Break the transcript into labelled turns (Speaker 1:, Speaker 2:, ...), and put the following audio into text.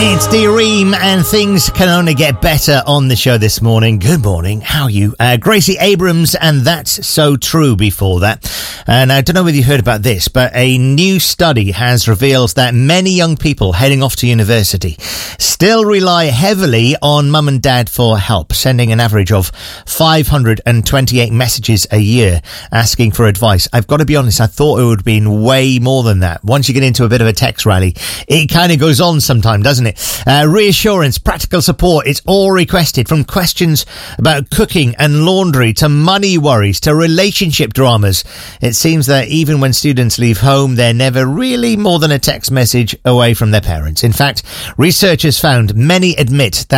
Speaker 1: It's Dereem, and things can only get better on the show this morning. Good morning, how are you? Gracie Abrams and That's So True before that. And I don't know whether you heard about this, but a new study has revealed that many young people heading off to university still rely heavily on mum and dad for help, sending an average of 528 messages a year asking for advice. I've got to be honest, I thought it would have been way more than that. Once you get into a bit of a text rally, it kind of goes on sometimes, doesn't it? Reassurance, practical support, it's all requested, from questions about cooking and laundry to money worries to relationship dramas. It seems that even when students leave home, they're never really more than a text message away from their parents. In fact, researchers found many admit that